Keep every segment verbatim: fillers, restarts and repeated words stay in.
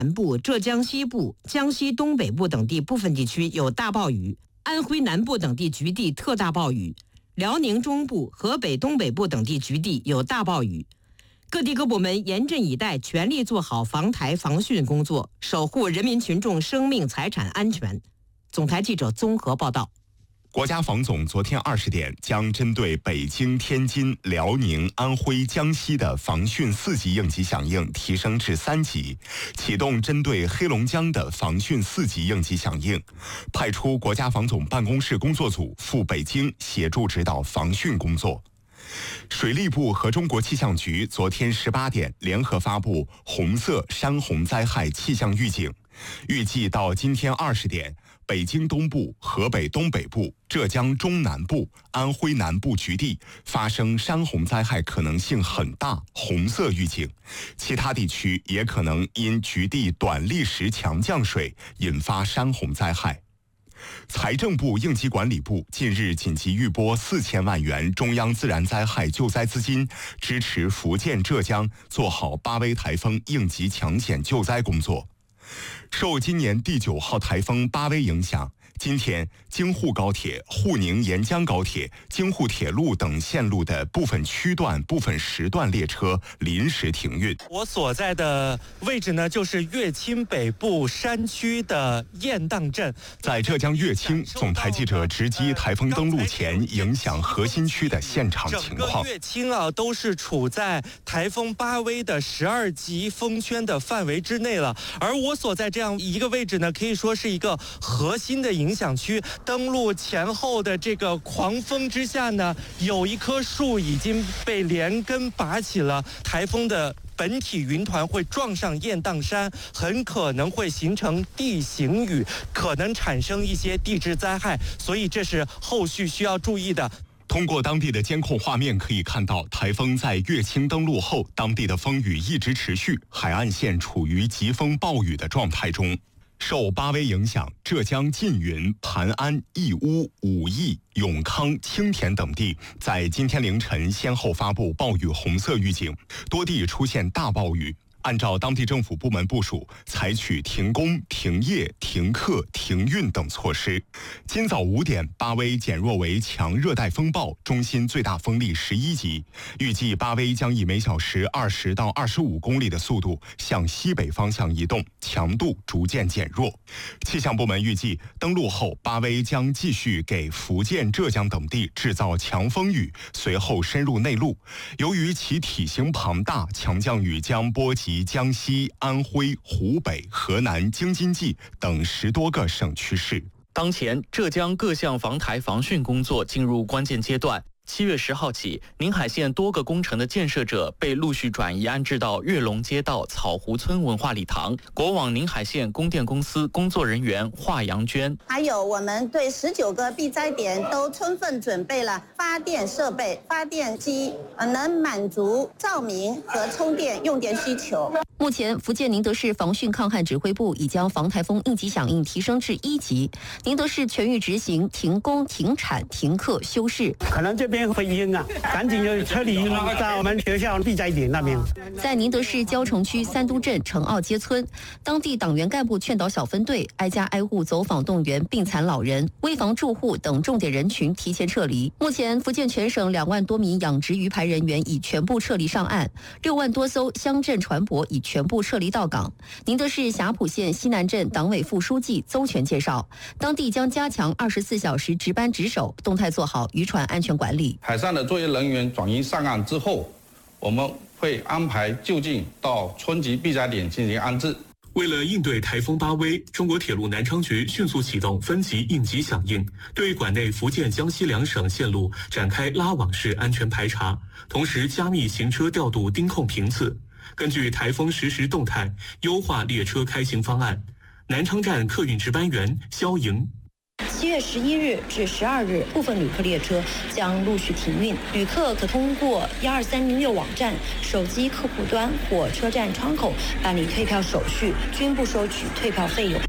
南部、浙江西部、江西东北部等地部分地区有大暴雨，安徽南部等地局地特大暴雨，辽宁中部、河北东北部等地局地有大暴雨。各地各部门严阵以待，全力做好防台防汛工作，守护人民群众生命财产安全。总台记者综合报道。 国家防总昨天二十点将针对北京、天津、辽宁、安徽、江西的防汛四级应急响应提升至三级，启动针对黑龙江的防汛四级应急响应，派出国家防总办公室工作组赴北京协助指导防汛工作。水利部和中国气象局昨天十八点联合发布红色山洪灾害气象预警，预计到今天二十点，北京东部、河北东北部、浙江中南部、安徽南部局地发生山洪灾害可能性很大，红色预警。其他地区也可能因局地短历时强降水引发山洪灾害。财政部应急管理部近日紧急预拨四千万元中央自然灾害救灾资金，支持福建、浙江做好八威台风应急抢险救灾工作。受今年第九号台风八威影响，今天京沪高铁、沪宁沿江高铁、京沪铁路等线路的部分区段、部分时段列车临时停运。 我所在的位置呢，就是乐清北部山区的雁荡镇。 在浙江乐清，总台记者直击台风登陆前影响核心区的现场情况。 整个乐清啊，都是处在台风八威的十二级风圈的范围之内了。而我所在这样一个位置呢，可以说是一个核心的影响区。登陆前后的这个狂风之下呢，有一棵树已经被连根拔起了，台风的本体云团会撞上雁荡山，很可能会形成地形雨，可能产生一些地质灾害，所以这是后续需要注意的。 通过当地的监控画面可以看到，台风在乐清登陆后，当地的风雨一直持续，海岸线处于疾风暴雨的状态中。受八威影响，浙江缙云、盘安、义乌、武义、永康、青田等地在今天凌晨先后发布暴雨红色预警，多地出现大暴雨。按照当地政府部门部署，采取停工、停业、停课、停运等措施。今早五点，八威减弱为强热带风暴，中心最大风力十一级。预计八威将以每小时二十到二十五公里的速度向西北方向移动，强度逐渐减弱。气象部门预计，登陆后，八威将继续给福建、浙江等地制造强风雨，随后深入内陆。由于其体型庞大，强降雨将波及江西、安徽、湖北、河南、京津冀等十多个省区市。 当前，浙江各项防台防汛工作进入关键阶段。七月十号起，宁海县多个工程的建设者被陆续转移安置到跃龙街道草湖村文化礼堂。国网宁海县供电公司工作人员华阳娟， 还有我们对十九个避灾点都充分准备了发电设备、发电机，能满足照明和充电用电需求。 目前，福建宁德市防汛抗旱指挥部已将防台风应急响应提升至一级，宁德市全域执行停工、停产、停课、休市。 可能这边会晕啊，赶紧就撤离在我们学校避灾点那边。 在宁德市蕉城区三都镇城澳街村，当地党员干部劝导小分队挨家挨户走访动员病残老人、危房住户等重点人群提前撤离。目前，福建全省两万多名养殖鱼排人员已全部撤离上岸，六万多艘乡镇船舶已全部撤离到港。宁德市霞浦县西南镇党委副书记邹全介绍，当地将加强二十四小时值班值守，动态做好渔船安全管理。 海上的作业人员转移上岸之后，我们会安排就近到村级避灾点进行安置。 为了应对台风八威，中国铁路南昌局迅速启动分级应急响应，对管内福建、江西两省线路展开拉网式安全排查，同时加密行车调度盯控频次，根据台风实时动态优化列车开行方案。南昌站客运值班员肖莹。 七月十一日至十二日，部分旅客列车将陆续停运，旅客可通过幺二三零六网站、手机客户端或车站窗口办理退票手续，均不收取退票费用。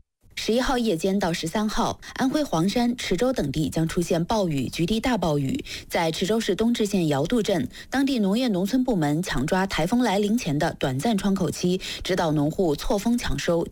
十一号夜间到十三号，安徽黄山、池州等地将出现暴雨、局地大暴雨。在池州市东至县瑶渡镇，当地农业农村部门抢抓台风来临前的短暂窗口期，指导农户错峰抢收，